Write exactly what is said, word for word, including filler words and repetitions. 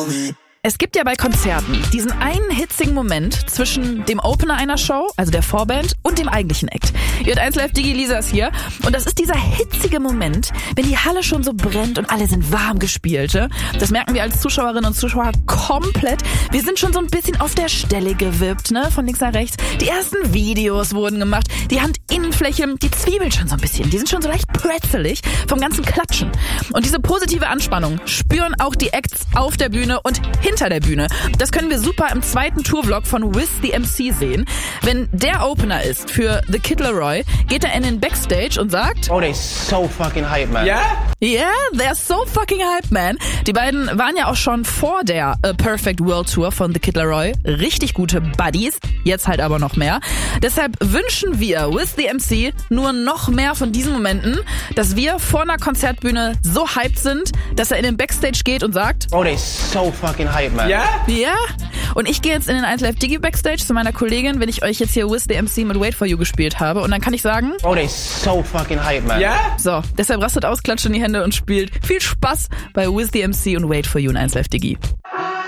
Es gibt ja bei Konzerten diesen einen hitzigen Moment zwischen dem Opener einer Show, also der Vorband, und dem eigentlichen Act. J eins Live Digi Lisa ist hier und das ist dieser hitzige Moment, wenn die Halle schon so brennt und alle sind warm gespielt. Das merken wir als Zuschauerinnen und Zuschauer komplett. Wir sind schon so ein bisschen auf der Stelle gewippt, ne, von links nach rechts. Die ersten Videos wurden gemacht, die Handinnenfläche, die zwiebeln schon so ein bisschen. Die sind schon so leicht pretzelig vom ganzen Klatschen. Und diese positive Anspannung spüren auch die Acts auf der Bühne und hinter der Bühne. Das können wir super im zweiten Tourvlog von Wiz the M C sehen. Wenn der Opener ist für The Kid Laroi, geht er in den Backstage und sagt: Oh, they're so fucking hype, man. Yeah? Yeah, they're so fucking hype, man. Die beiden waren ja auch schon vor der A Perfect World Tour von The Kid Laroi richtig gute Buddies. Jetzt halt aber noch mehr. Deshalb wünschen wir Wiz the M C nur noch mehr von diesen Momenten, dass wir vor einer Konzertbühne so hyped sind, dass er in den Backstage geht und sagt: Oh, they're so fucking hype, man. Ja? Ja. Und ich gehe jetzt in den eins Live Digi Backstage zu meiner Kollegin, wenn ich euch jetzt hier Wiz the M C mit Wait For You gespielt habe. Und dann kann ich sagen: Oh, they're so fucking hype, man. Ja? So, deshalb rastet aus, klatscht in die Hände und spielt viel Spaß bei Wiz the M C und Wait For You in eins Live Digi.